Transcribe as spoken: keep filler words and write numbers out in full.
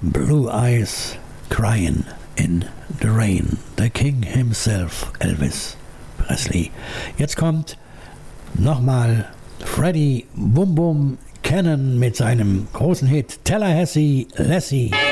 Blue Eyes Crying in the Rain. The King himself, Elvis Presley. Jetzt kommt nochmal Freddie Bum Bum Cannon mit seinem großen Hit Tallahassee Lassie.